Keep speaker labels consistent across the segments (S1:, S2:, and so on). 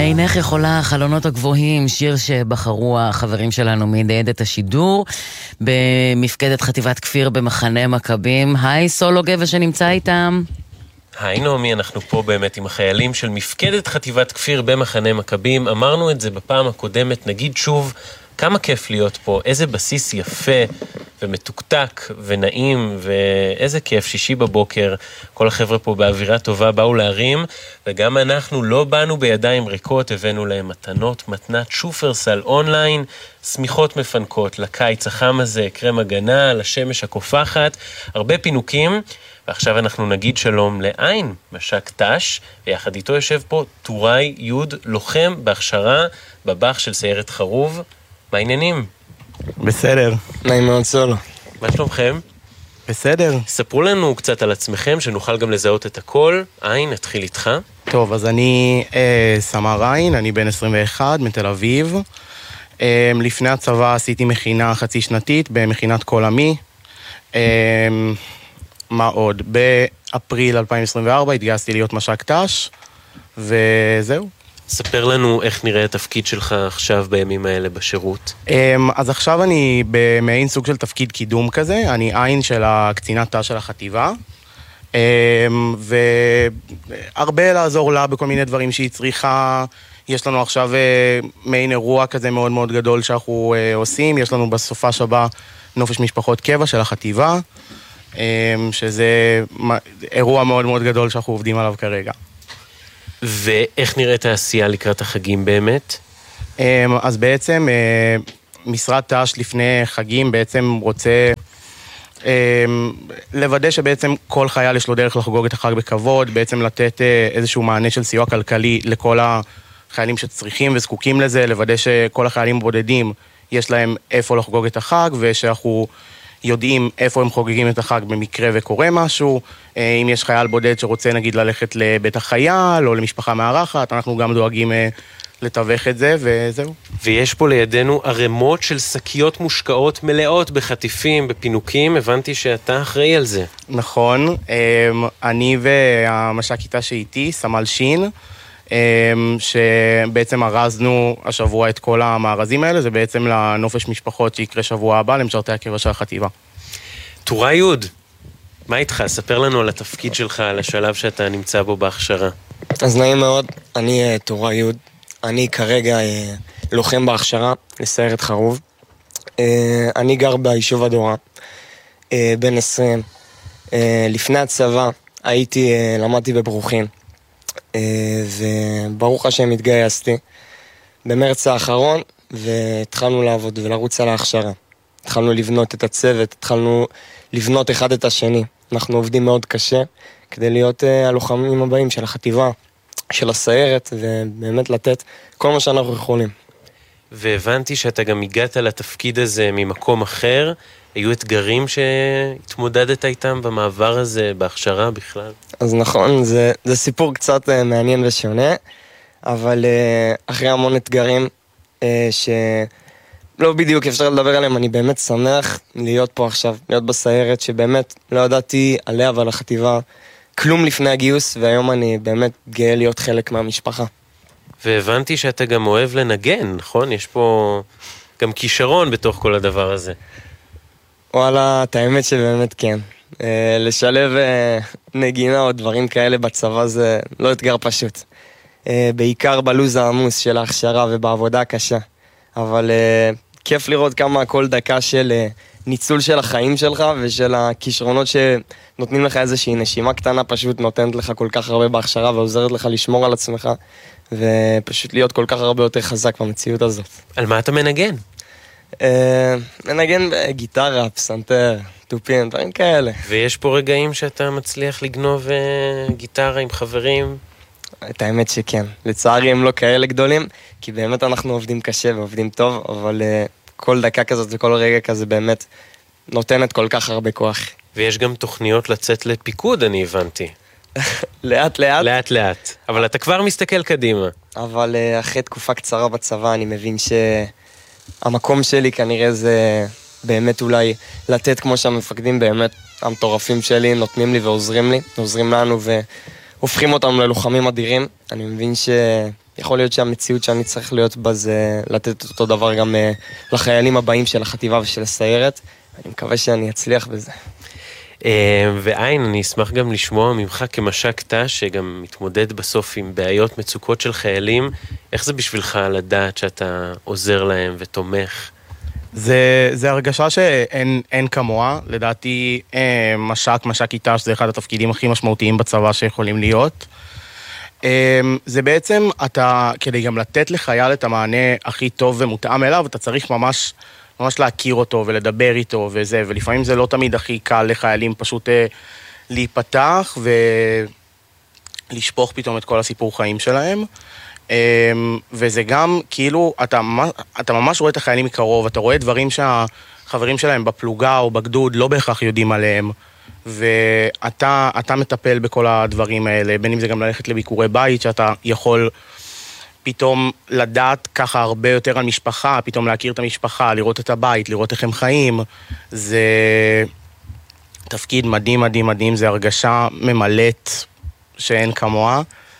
S1: אינך יכולה, חלונות הגבוהים, שיר שבחרו החברים שלנו מדיידת השידור במפקדת חטיבת כפיר במחנה מכבים. היי סולו גבע שנמצא איתם.
S2: היי נעמי, אנחנו פה באמת עם החיילים של מפקדת חטיבת כפיר במחנה מכבים. אמרנו את זה בפעם הקודמת, נגיד שוב, כמה כיף להיות פה, איזה בסיס יפה ומתוקתק ונעים, ואיזה כיף, שישי בבוקר, כל החבר'ה פה באווירה טובה באו להרים, וגם אנחנו לא באנו בידיים ריקות, הבאנו להם מתנות, מתנת שופרסל אונליין, סמיכות מפנקות לקיץ החם הזה, קרם הגנה, לשמש הקופחת, הרבה פינוקים, ועכשיו אנחנו נגיד שלום לעין, משק תש, ויחד איתו יושב פה טוראי יוד, לוחם בהכשרה בבח של סיירת חרוב. מה העניינים?
S3: בסדר.
S4: נעים מאוד סולו.
S2: מה שלומכם?
S3: בסדר.
S2: ספרו לנו קצת על עצמכם, שנוכל גם לזהות את הכל. עין, נתחיל איתך.
S3: טוב, אז אני סמר עין, אני בן 21, מתל אביב. לפני הצבא עשיתי מכינה חצי שנתית במכינת כל עמי. מה עוד? באפריל 2024 התגייסתי להיות משק תש, וזהו.
S2: ספר לנו איך נראה התפקיד שלך עכשיו בימים האלה בשירות.
S3: אז עכשיו אני במעין סוג של תפקיד קידום כזה, אני עין של הקצינת תא של החטיבה, והרבה לעזור לה בכל מיני דברים שהיא צריכה. יש לנו עכשיו מעין אירוע כזה מאוד מאוד גדול שאנחנו עושים, יש לנו בסופה שבה נופש משפחות קבע של החטיבה, שזה אירוע מאוד מאוד גדול שאנחנו עובדים עליו כרגע.
S2: ואיך נראית העשייה לקראת החגים באמת?
S3: אז בעצם משרד תש לפני חגים בעצם רוצה לוודא שבעצם כל חייל יש לו דרך לחגוג את החג בכבוד, בעצם לתת איזשהו מענה של סיוע כלכלי לכל החיילים שצריכים וזקוקים לזה, לוודא שכל החיילים בודדים יש להם איפה לחגוג את החג, ושאנחנו יודעים איפה הם חוגגים את החג במקרה וקורה משהו. אם יש חייל בודד שרוצה נגיד ללכת לבית החייל או למשפחה מארחת, אנחנו גם דואגים לתווך את זה, וזהו.
S2: ויש פה לידינו ערימות של שקיות מושקעות מלאות בחטיפים, בפינוקים. הבנתי שאתה אחראי על זה.
S3: נכון, אני והמש"ק איתה שאיתי, סמל שין, שבעצם ארזנו השבוע את כל המארזים האלה, זה בעצם לנופש משפחות שיקרה שבוע הבא למשרתי הקבע של החטיבה.
S2: טוראי יוד, מה איתך? ספר לנו על התפקיד שלך, על השלב שאתה נמצא בו בהכשרה.
S4: אז נעים מאוד, אני טוראי יוד, אני כרגע לוחם בהכשרה לסיירת חרוב. אני גר ביישוב הדורה, בן 20. לפני הצבא למדתי בברוכין, וברוך השם התגייסתי במרץ האחרון, והתחלנו לעבוד ולרוץ על ההכשרה. התחלנו לבנות את הצוות, התחלנו לבנות אחד את השני. אנחנו עובדים מאוד קשה כדי להיות הלוחמים הבאים של החטיבה, של הסיירת, ובאמת לתת כל מה שאנחנו יכולים.
S2: והבנתי שאתה גם הגעת לתפקיד הזה ממקום אחר. היו אתגרים שהתמודדת איתם במעבר הזה, בהכשרה בכלל?
S4: אז נכון, זה סיפור קצת מעניין ושונה, אבל אחרי המון אתגרים שלא בדיוק אפשר לדבר עליהם, אני באמת שמח להיות פה עכשיו, להיות בסיירת, שבאמת לא ידעתי עליה ועל החטיבה כלום לפני הגיוס, והיום אני באמת גאה להיות חלק מהמשפחה.
S2: והבנתי שאתה גם אוהב לנגן, נכון? יש פה גם כישרון בתוך כל הדבר הזה.
S4: וואלה, את האמת שבאמת כן. לשלב נגינה או דברים כאלה בצבא זה לא אתגר פשוט. בעיקר בלוז העמוס של ההכשרה ובעבודה הקשה. אבל כיף לראות כמה כל דקה של ניצול של החיים שלך ושל הכישרונות שנותנים לך איזושהי נשימה קטנה, פשוט נותנת לך כל כך הרבה בהכשרה ועוזרת לך לשמור על עצמך, ופשוט להיות כל כך הרבה יותר חזק במציאות הזאת.
S2: על מה אתה מנגן?
S4: מנגן בגיטרה, פסנתר, טופים, דברים כאלה.
S2: ויש פה רגעים שאתה מצליח לגנוב גיטרה עם חברים?
S4: את האמת שכן. לצערי הם לא כאלה גדולים, כי באמת אנחנו עובדים קשה ועובדים טוב, אבל כל דקה כזאת וכל רגע כזה באמת נותנת כל כך הרבה כוח.
S2: ויש גם תוכניות לצאת לפיקוד, אני הבנתי.
S4: לאט לאט.
S2: לאט לאט. אבל אתה כבר מסתכל קדימה.
S4: אבל אחרי תקופה קצרה בצבא אני מבין שהמקום שלי כנראה זה באמת אולי לתת כמו שהמפקדים באמת המטורפים שלי נותנים לי ועוזרים לי, עוזרים לנו והופכים אותם ללוחמים אדירים. אני מבין יכול להיות שהמציאות שאני צריך להיות בה זה לתת אותו דבר גם לחיילים הבאים של החטיבה ושל הסיירת. אני מקווה שאני אצליח בזה.
S2: ועין, אני אשמח גם לשמוע ממך כמש"ק ת"ש, שגם מתמודד בסוף עם בעיות, מצוקות של חיילים. איך זה בשבילך לדעת שאתה עוזר להם ותומך?
S3: זה הרגשה שאין כמוה. לדעתי, מש"ק ת"ש זה אחד התפקידים הכי משמעותיים בצבא שיכולים להיות. זה בעצם, כדי גם לתת לחייל את המענה הכי טוב ומותאם אליו, אתה צריך ממש להכיר אותו ולדבר איתו וזה, ולפעמים זה לא תמיד הכי קל לחיילים פשוט להיפתח ולשפוך פתאום את כל הסיפור חיים שלהם. וזה גם כאילו, אתה ממש רואה את החיילים מקרוב, אתה רואה דברים שהחברים שלהם בפלוגה או בגדוד לא בהכרח יודעים עליהם, ואתה מטפל בכל הדברים האלה, בין אם זה גם ללכת לביקורי בית, שאתה יכול פתאום לדעת ככה הרבה יותר על משפחה, פתאום להכיר את המשפחה, לראות את הבית, לראות איך הם חיים. זה תפקיד מדהים, מדהים, מדהים, זה הרגשה ממלאת שאין כמוה.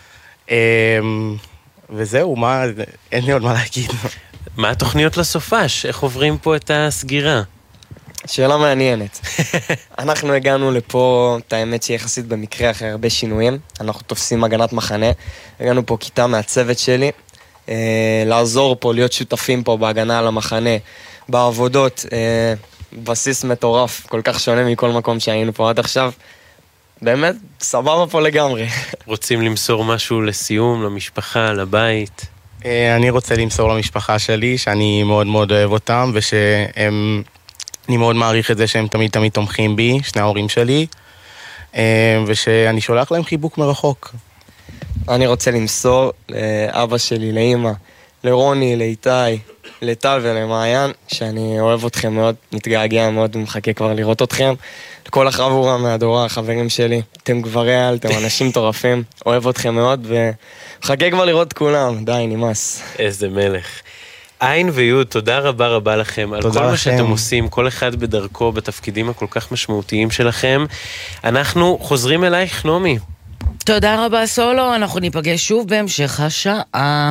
S3: וזהו, אין לי עוד מה להגיד.
S2: מה התוכניות לסופש? איך עוברים פה את הסגירה?
S4: שאלה מעניינת. אנחנו הגענו לפה, את האמת שיחסית במקרה אחרי הרבה שינויים, אנחנו תופסים הגנת מחנה, הגענו פה כיתה מהצוות שלי, לעזור פה, להיות שותפים פה בהגנה על המחנה, בעבודות, בסיס מטורף, כל כך שונה מכל מקום שהיינו פה עד עכשיו, באמת, סבבה פה לגמרי. רוצים
S2: למסור משהו לסיום, למשפחה, לבית?
S3: אני רוצה למסור למשפחה שלי, שאני מאוד מאוד אוהב אותם, אני מאוד מעריך את זה שהם תמיד תמיד תומכים בי, שני ההורים שלי, ושאני שולח להם חיבוק מרחוק.
S4: אני רוצה למסור לאבא שלי, לאמא, לרוני, לאיתי, לטל ולמעיין, שאני אוהב אתכם מאוד, מתגעגע מאוד ומחכה כבר לראות אתכם. לכל החבורה מהדורה, החברים שלי, אתם גברי על, אתם אנשים טורפים, אוהב אתכם מאוד ומחכה כבר לראות כולם, די, נמאס.
S2: איזה מלך. עין ויוד, תודה רבה רבה לכם על כל מה שאתם עושים, כל אחד בדרכו, בתפקידים הכל כך משמעותיים שלכם. אנחנו חוזרים אלייך, נעמי.
S1: תודה רבה סולו, אנחנו ניפגש שוב בהמשך השעה.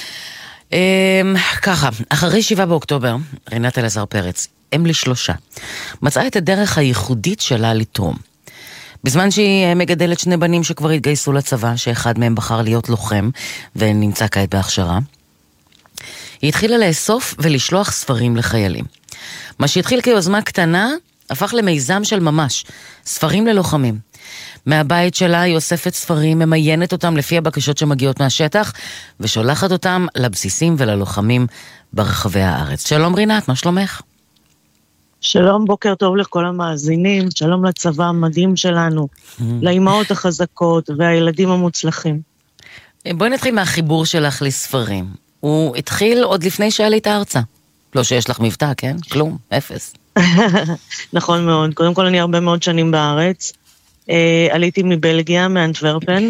S1: ככה, אחרי 7 באוקטובר, רינת אלעזר פרץ, אם ל3, מצאה את הדרך הייחודית שלה לתרום. בזמן שהיא מגדלת 2 בנים שכבר התגייסו לצבא, שאחד מהם בחר להיות לוחם ונמצא כעת בהכשרה, היא התחילה לאסוף ולשלוח ספרים לחיילים. מה שהתחיל כיוזמה קטנה, הפך למיזם של ממש, ספרים ללוחמים. מהבית שלה היא אוספת ספרים, ממיינת אותם לפי הבקשות שמגיעות מהשטח, ושולחת אותם לבסיסים וללוחמים ברחבי הארץ. שלום רינת, מה שלומך?
S5: שלום, בוקר טוב לכל המאזינים, שלום לצבא המדהים שלנו, לאימהות החזקות והילדים המוצלחים.
S1: בואי נתחיל מהחיבור שלך לספרים. הוא התחיל עוד לפני שעלית ארצה. לא שיש לך מבטא, כן? כלום, 0.
S5: נכון מאוד. קודם כל אני הרבה מאוד שנים בארץ. עליתי מבלגיה, מאנטוורפן.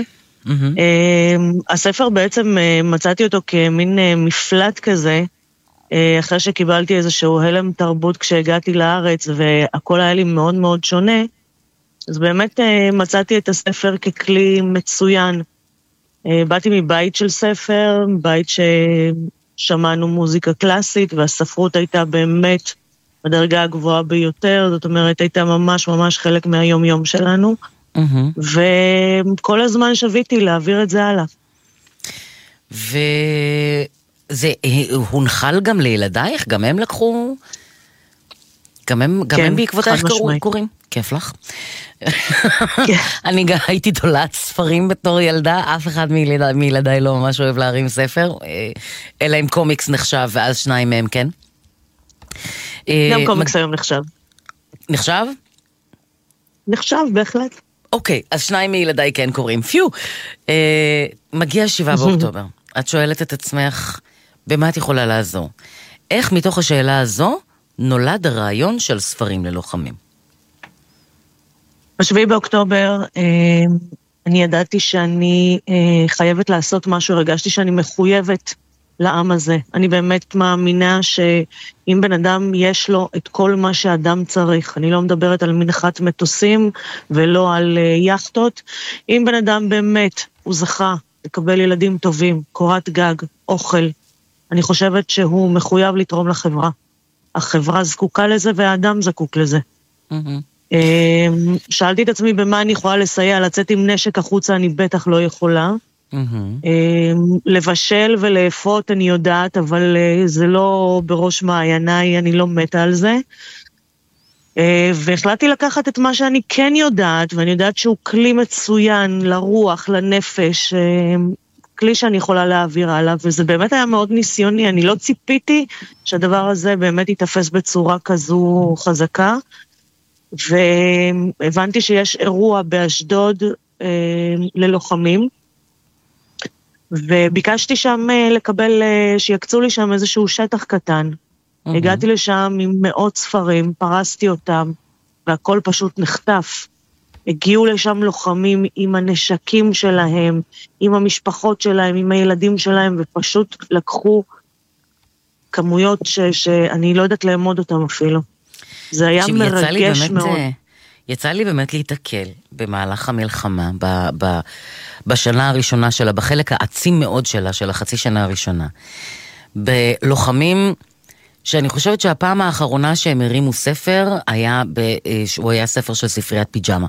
S5: הספר בעצם מצאתי אותו כמין מפלט כזה, אחרי שקיבלתי איזשהו הלם תרבות כשהגעתי לארץ, והכל היה לי מאוד מאוד שונה, אז באמת מצאתי את הספר ככלי מצוין. באתי מבית של ספר, בית ששמענו מוזיקה קלאסית, והספרות הייתה באמת בדרגה הגבוהה ביותר, זאת אומרת, הייתה ממש ממש חלק מהיום-יום שלנו, וכל הזמן שוויתי להעביר את זה הלאה.
S1: וזה הונחל גם לילדייך? גם הם לקחו? גם הם בעקבותייך קוראים? כיף לך? אני גם הייתי תולעת ספרים בתור ילדה, אף אחד מילדיי לא ממש אוהב להרים ספר, אלא אם קומיקס נחשב, ואז 2 מהם, כן?
S5: גם קומיקס היום נחשב.
S1: נחשב?
S5: נחשב, בהחלט.
S1: אוקיי, אז 2 מילדיי כן קוראים. פיו! מגיע 7 באוקטובר. את שואלת את עצמך, במה את יכולה לעזור? איך מתוך השאלה הזו נולד הרעיון של ספרים ללוחמים?
S5: ב7 באוקטובר אני ידעתי שאני חייבת לעשות משהו, הרגשתי שאני מחויבת לעם הזה. אני באמת מאמינה שאם בן אדם יש לו את כל מה שאדם צריך, אני לא מדברת על מנחת מטוסים ולא על יחטות, אם בן אדם באמת הוא זכה לקבל ילדים טובים, קורת גג, אוכל. אני חושבת שהוא מחויב לתרום לחברה. החברה זקוקה לזה והאדם זקוק לזה. שאלתי את עצמי במה אני יכולה לסייע, לצאת עם נשק החוצה אני בטח לא יכולה. לבשל ולאפות אני יודעת, אבל זה לא בראש מעייניי, אני לא מתה על זה. והחלטתי לקחת את מה שאני כן יודעת, ואני יודעת שהוא כלי מצוין לרוח, לנפש, כלי שאני יכולה להעביר עליו, וזה באמת היה מאוד ניסיוני, אני לא ציפיתי שהדבר הזה באמת יתאפס בצורה כזו חזקה, והבנתי שיש אירוע באשדוד ללוחמים, וביקשתי שם לקבל, שיקצו לי שם איזשהו שטח קטן. הגעתי לשם עם מאות ספרים, פרסתי אותם, והכל פשוט נחטף. הגיעו לשם לוחמים עם הנשקים שלהם, עם המשפחות שלהם, עם הילדים שלהם, ופשוט לקחו כמויות שאני לא יודעת לאמוד אותם אפילו. זה היה מרגש מאוד.
S1: יצא לי באמת להתקל במהלך המלחמה, בשנה הראשונה שלה, בחלק העצים מאוד שלה, של החצי שנה הראשונה. בלוחמים, שאני חושבת שהפעם האחרונה שהם הרימו ספר, הוא היה ספר של ספריית פיג'מה.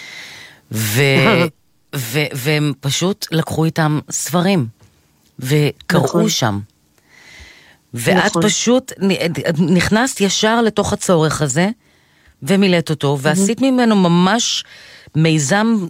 S1: והם פשוט לקחו איתם ספרים, וקראו שם. ואת פשוט נכנסת ישר לתוך הצורך הזה, ומילאת אותו, ועשית ממנו ממש מיזם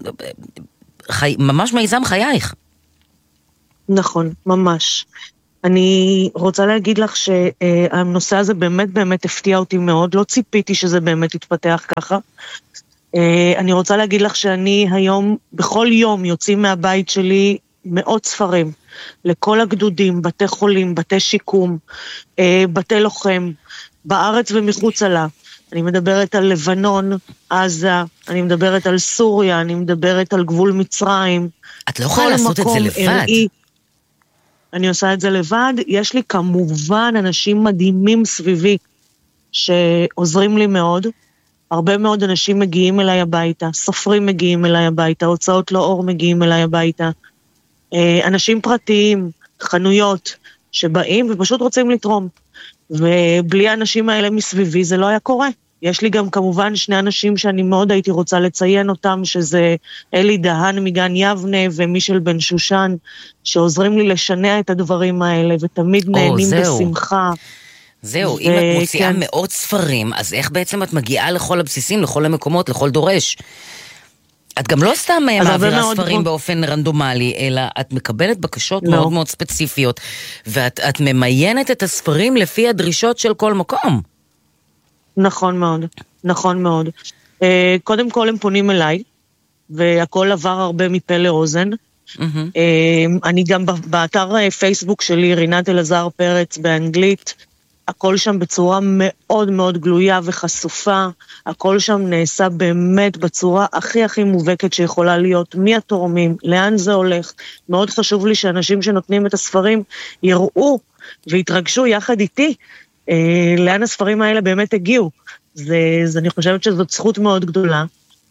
S1: חייך.
S5: נכון, ממש. אני רוצה להגיד לך שהנושא הזה באמת באמת הפתיע אותי מאוד, לא ציפיתי שזה באמת יתפתח ככה. אני רוצה להגיד לך שאני היום, בכל יום יוצאים מהבית שלי מאות ספרים, לכל הגדודים, בתי חולים, בתי שיקום, בתי לוחם, בארץ ומחוצה לה. אני מדברת על לבנון, עזה, אני מדברת על סוריה, אני מדברת על גבול מצרים.
S1: את לא יכולה לעשות את זה לבד.
S5: אני עושה את זה לבד. יש לי כמובן אנשים מדהימים סביבי, שעוזרים לי מאוד. הרבה מאוד אנשים מגיעים אליי הביתה, סופרים מגיעים אליי הביתה, הוצאות לאור מגיעים אליי הביתה. אנשים פרטיים, חנויות, שבאים ופשוט רוצים לתרום. ובלי האנשים האלה מסביבי זה לא היה קורה. יש לי גם כמובן שני אנשים שאני מאוד הייתי רוצה לציין אותם, שזה אלי דהן מגן יבנה ומישל בן שושן, שעוזרים לי לשנע את הדברים האלה, ותמיד נהנים בשמחה.
S1: זהו, אם את מוציאה מאות ספרים, אז איך בעצם את מגיעה לכל הבסיסים, לכל המקומות, לכל דורש? את גם לא סתם מעבירה ספרים באופן רנדומלי, אלא את מקבלת בקשות מאוד מאוד ספציפיות, ואת ממיינת את הספרים לפי הדרישות של כל מקום.
S5: נכון מאוד, נכון מאוד. קודם כל הם פונים אליי, והכל עבר הרבה מפה לאוזן. אני גם באתר פייסבוק שלי, רינת אלעזר פרץ באנגלית, הכל שם בצורה מאוד מאוד גלויה וחשופה, הכל שם נעשה באמת בצורה הכי הכי מובהקת שיכולה להיות, מי התורמים, לאן זה הולך. מאוד חשוב לי שאנשים שנותנים את הספרים יראו ויתרגשו יחד איתי, לאן הספרים האלה באמת הגיעו. אני חושבת שזאת זכות מאוד גדולה.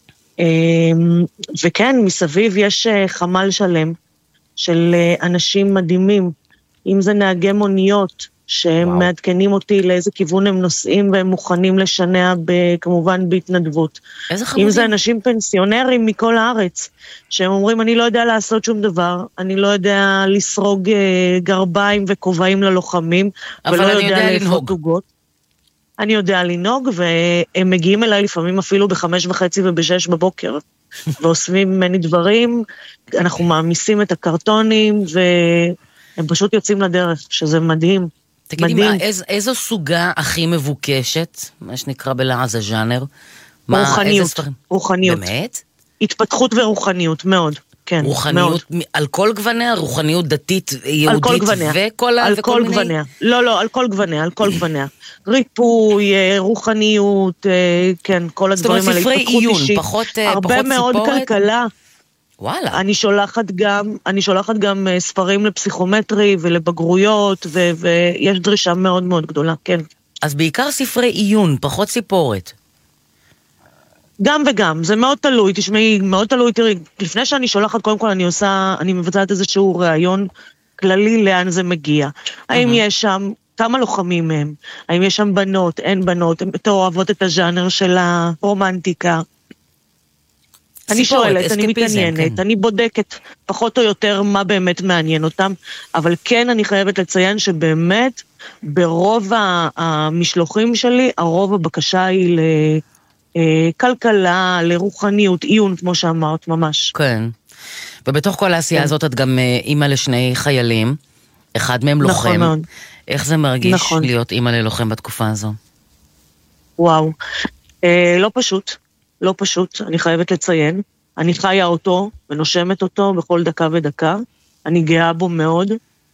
S5: וכן, מסביב יש חמ"ל שלם של אנשים מדהימים, אם זה נהגי מוניות, שהם מעדכנים אותי לאיזה כיוון הם נוסעים, והם מוכנים לשנע כמובן בהתנדבות. אם זה אנשים פנסיונרים מכל הארץ, שהם אומרים, אני לא יודע לעשות שום דבר, אני לא יודע לסרוג גרביים וכובעים ללוחמים, ולא יודע לאפות עוגות. אני יודע לנהוג, והם מגיעים אליי לפעמים אפילו ב5:30 וב6 בבוקר, ואוספים ממני דברים, אנחנו מעמיסים את הקרטונים, והם פשוט יוצאים לדרך, שזה מדהים.
S1: תגידי, איזו סוגה הכי מבוקשת, מה שנקרא בלעז הז'אנר?
S5: רוחניות.
S1: באמת?
S5: התפתחות ורוחניות, מאוד. כן,
S1: רוחניות, מאוד. על כל גווניה, רוחניות דתית, יהודית וכל
S5: על כל גווניה. לא, על כל גווניה, על כל גווניה. ריפוי, רוחניות, כן, כל הדברים האלה.
S1: זאת אומרת, ספרי עיון, פחות ציפורת.
S5: הרבה מאוד כלכלה.
S1: וואלה.
S5: אני שולחת גם ספרים לפסיכומטרי ולבגרויות, ויש דרישה מאוד מאוד גדולה, כן.
S1: אז בעיקר ספרי עיון, פחות ציפורת.
S5: גם וגם, זה מאוד תלוי, תשמעי, מאוד תלוי, תראי, לפני שאני שולחת, קודם כל אני מבצעת איזשהו ראיון כללי לאן זה מגיע. האם יש שם, כמה לוחמים הם? האם יש שם בנות, אין בנות, הן יותר אוהבות את הז'אנר של הרומנטיקה? אני שואלת, אני מתעניינת, אני בודקת פחות או יותר מה באמת מעניין אותם, אבל כן אני חייבת לציין שבאמת ברוב המשלוחים שלי, הרוב הבקשה היא לכלכלה, לרוחניות, עיון, כמו שאמרת, ממש.
S1: כן. ובתוך כל העשייה הזאת את גם אימא לשני חיילים, אחד מהם לוחם.
S5: נכון מאוד.
S1: איך זה מרגיש להיות אימא ללוחם בתקופה הזו?
S5: וואו, לא פשוט. לא פשוט, אני חייבת לציין. אני חיה אותו ונושמת אותו בכל דקה ודקה. אני גאה בו מאוד.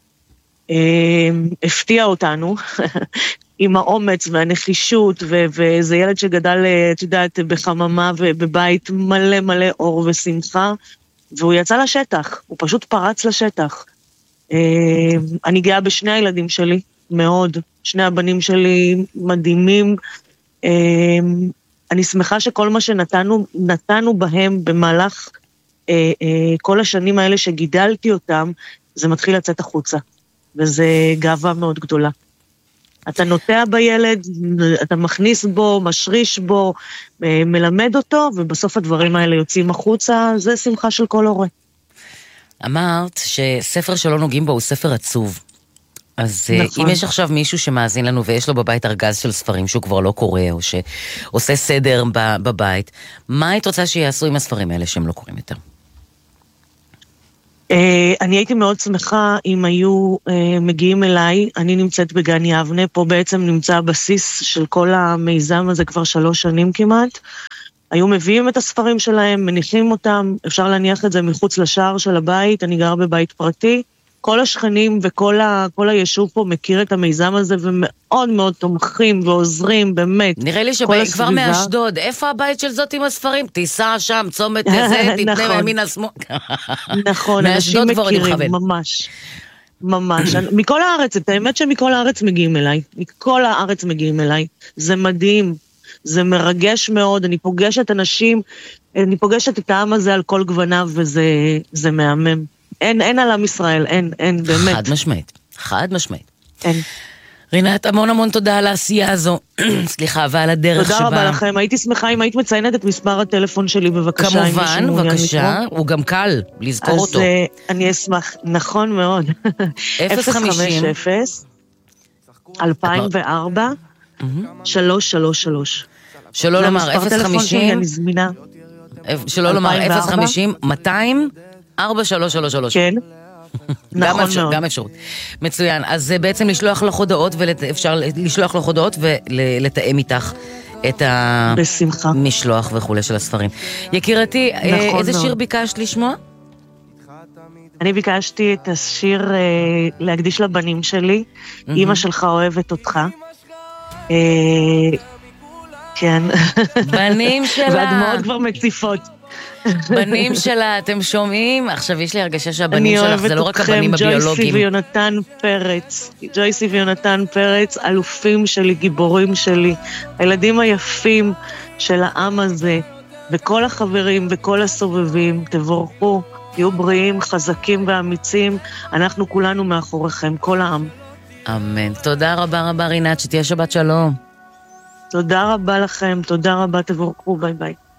S5: הפתיע אותנו עם האומץ והנחישות, וזה ילד שגדל, את יודעת, בחממה ובבית מלא מלא אור ושמחה, והוא יצא לשטח, הוא פשוט פרץ לשטח. אני גאה בשני הילדים שלי, מאוד. שני הבנים שלי מדהימים. אני שמחה שכל מה שנתנו בהם במהלך כל השנים האלה שגידלתי אותם, זה מתחיל לצאת החוצה. וזה גאווה מאוד גדולה. אתה נוטע בילד, אתה מכניס בו, משריש בו, מלמד אותו, ובסוף הדברים האלה יוצאים החוצה, זה שמחה של כל הורה.
S1: אמרת שספר שלא נוגעים בו הוא ספר עצוב. אז נכון. אם יש עכשיו מישהו שמאזין לנו ויש לו בבית ארגז של ספרים שהוא כבר לא קורא, או שעושה סדר בבית, מה היית רוצה שיעשו עם הספרים האלה שהם לא קוראים יותר?
S5: אני הייתי מאוד שמחה אם היו מגיעים אליי, אני נמצאת בגן יבנה, פה בעצם נמצא הבסיס של כל המיזם הזה כבר 3 שנים כמעט, היו מביאים את הספרים שלהם, מניחים אותם, אפשר להניח את זה מחוץ לשער של הבית, אני גר בבית פרטי, כל השכנים וכל היישוב פה מכיר את המיזם הזה, ומאוד מאוד תומכים ועוזרים, באמת.
S1: נראה לי שכבר מאשדוד, איפה הבית של זאת עם הספרים? תיסע שם, צומת לזה, תתנה מימין השמאל.
S5: נכון, אנשים מכירים, ממש. ממש. מכל הארץ, את האמת שמכל הארץ מגיעים אליי. מכל הארץ מגיעים אליי. זה מדהים. זה מרגש מאוד. אני פוגשת אנשים, אני פוגשת את העם הזה על כל גווניו, וזה מהמם. אין על עם ישראל, אין, באמת.
S1: חד משמעית.
S5: אין.
S1: רינת, המון תודה על העשייה הזו, סליחה, ועל הדרך שבה...
S5: תודה רבה לכם, הייתי שמחה אם היית מציינת את מספר הטלפון שלי, בבקשה.
S1: כמובן, בבקשה, הוא גם קל לזכור אותו.
S5: אז אני אשמח, נכון מאוד. 050 2004 333.
S1: שלא לומר 050, שלא לומר 050 200 4333.
S5: כן. נכון מאוד.
S1: גם אפשרות. מצוין. אז זה בעצם לשלוח לך הודעות, ואפשר לשלוח לך הודעות ולתאם איתך את המשלוח וכולי של הספרים. יקירתי, איזה שיר ביקשת לשמוע?
S5: אני ביקשתי את השיר להקדיש לבנים שלי, אמא שלך אוהבת אותך. כן.
S1: בנים שלה.
S5: והדמעות כבר מציפות.
S1: בנים שלה, אתם שומעים? עכשיו יש לי הרגשה שהבנים שלך זה לא רק הבנים הביולוגיים.
S5: ג'ויסי ויונתן פרץ. ג'ויסי ויונתן פרץ, אלופים שלי, גיבורים שלי, הילדים היפים של העם הזה, וכל החברים וכל הסובבים, תבורכו, תהיו בריאים, חזקים ואמיצים, אנחנו כולנו מאחוריכם, כל העם.
S1: אמן. תודה רבה רינת, שתהיה שבת שלום.
S5: תודה רבה לכם, תודה רבה, תבורכו, ביי ביי.